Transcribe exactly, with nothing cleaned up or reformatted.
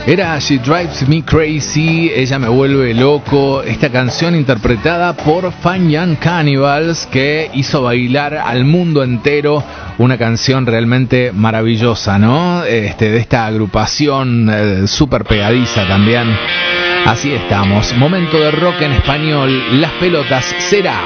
Era She Drives Me Crazy, Ella Me Vuelve Loco, esta canción interpretada por Fine Young Cannibals que hizo bailar al mundo entero, una canción realmente maravillosa, ¿no? Este, de esta agrupación eh, súper pegadiza también. Así estamos, momento de rock en español, Las Pelotas será.